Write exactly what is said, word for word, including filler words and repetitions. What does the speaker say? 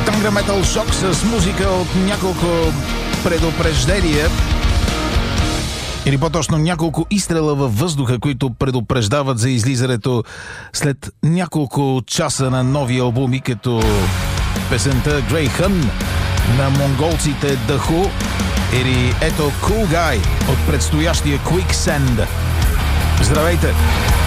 Tundra Metal Shock с музика от няколко предупреждения, или по-точно няколко изстрела във въздуха, които предупреждават за излизането след няколко часа на нови албуми, като песента Grey Hun на монголците The Who или ето Cool Guy от предстоящия Quicksand. Здравейте!